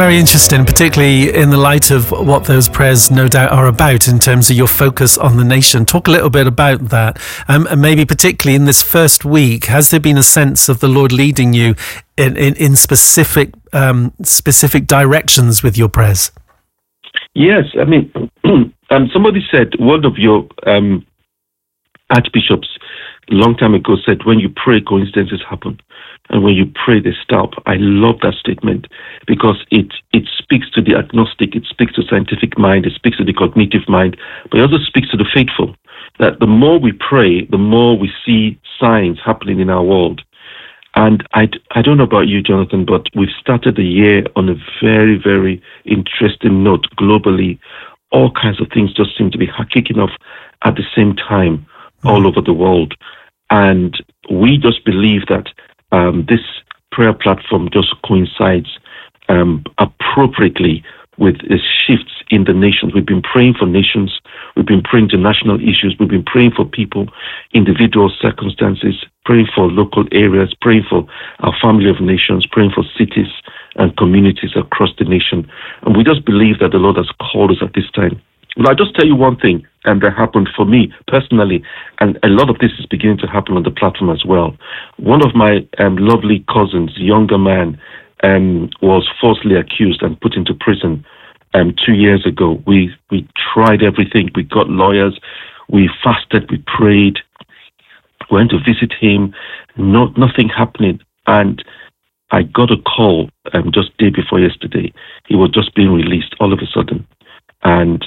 very interesting, particularly in the light of what those prayers no doubt are about in terms of your focus on the nation. Talk a little bit about that, and maybe particularly in this first week, has there been a sense of the Lord leading you in specific directions with your prayers? Yes, I mean, somebody said, one of your archbishops a long time ago said, when you pray, coincidences happen. And when you pray, they stop. I love that statement because it speaks to the agnostic, it speaks to the scientific mind, it speaks to the cognitive mind, but it also speaks to the faithful. That the more we pray, the more we see signs happening in our world. And I don't know about you, Jonathan, but we've started the year on a very, very interesting note globally. All kinds of things just seem to be kicking off at the same time all over the world. And we just believe that this prayer platform just coincides appropriately with the shifts in the nations. We've been praying for nations. We've been praying to national issues. We've been praying for people, individual circumstances, praying for local areas, praying for our family of nations, praying for cities and communities across the nation. And we just believe that the Lord has called us at this time. But I'll just tell you one thing, and that happened for me personally, and a lot of this is beginning to happen on the platform as well. One of my lovely cousins, younger man, was falsely accused and put into prison 2 years ago. We tried everything. We got lawyers. We fasted. We prayed. Went to visit him. Nothing happening. And I got a call just day before yesterday. He was just being released all of a sudden. And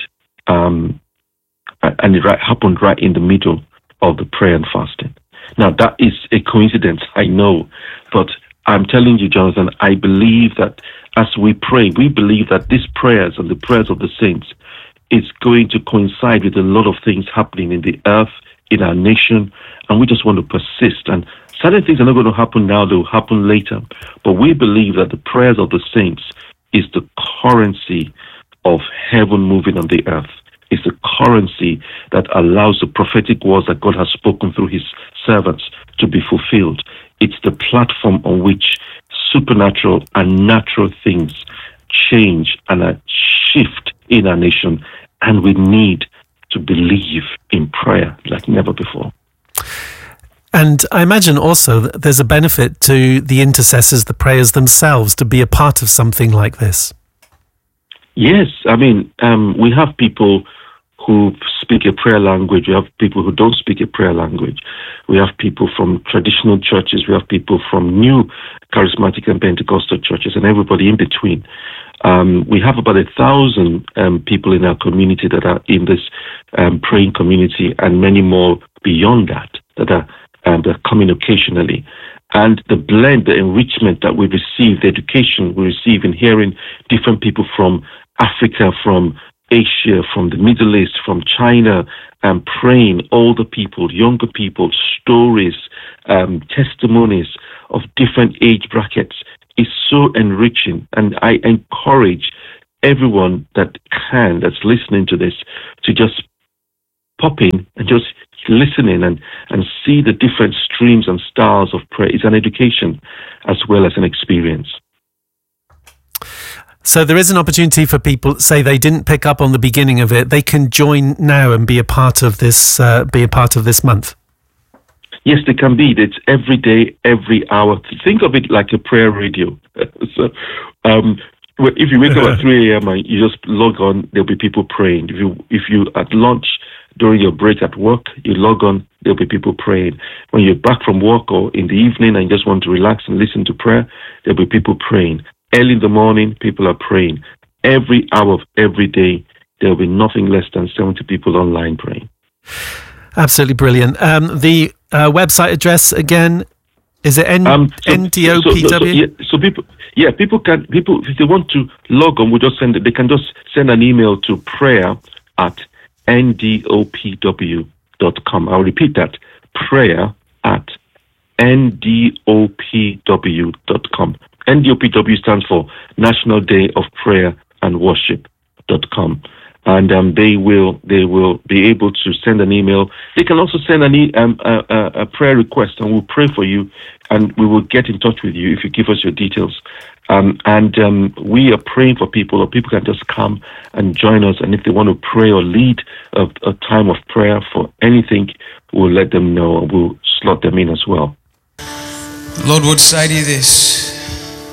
it happened right in the middle of the prayer and fasting. Now, that is a coincidence, I know, but I'm telling you, Jonathan, I believe that as we pray, we believe that these prayers and the prayers of the saints is going to coincide with a lot of things happening in the earth, in our nation, and we just want to persist. And certain things are not going to happen now, they will happen later. But we believe that the prayers of the saints is the currency of heaven moving on the earth. It's the currency that allows the prophetic words that God has spoken through his servants to be fulfilled. It's the platform on which supernatural and natural things change and shift in our nation. And we need to believe in prayer like never before. And I imagine also that there's a benefit to the intercessors, the prayers themselves, to be a part of something like this. Yes, I mean, we have people who speak a prayer language. We have people who don't speak a prayer language. We have people from traditional churches. We have people from new charismatic and Pentecostal churches, and everybody in between. We have about 1,000 people in our community that are in this praying community, and many more beyond that are coming occasionally. And the blend, the enrichment that we receive, the education we receive in hearing different people from Africa, from Asia, from the Middle East, from China, and praying, older people, younger people, stories, testimonies of different age brackets is so enriching. And I encourage everyone that's listening to this to just pop in and just listen in and see the different streams and styles of prayer. It's an education as well as an experience. So there is an opportunity for people, say they didn't pick up on the beginning of it, they can join now and be a part of this month. Yes, they can be. It's every day, every hour. Think of it like a prayer radio. So, if you wake up at 3 a.m. and you just log on, there'll be people praying. If you at lunch, during your break at work, you log on, there'll be people praying. When you're back from work or in the evening and you just want to relax and listen to prayer, there'll be people praying. Early in the morning, people are praying. Every hour of every day, there'll be nothing less than 70 people online praying. Absolutely brilliant. The website address again, is it NDOPW? People if they want to log on, they can just send an email to prayer@ndopw.com. I'll repeat that, prayer@ndopw.com. NDOPW stands for National Day of Prayer and Worship.com. And they will be able to send an email. They can also send a prayer request, and we'll pray for you, and we will get in touch with you if you give us your details. We are praying for people, or people can just come and join us. And if they want to pray or lead a time of prayer for anything, we'll let them know, and we'll slot them in as well. Lord would say to you this: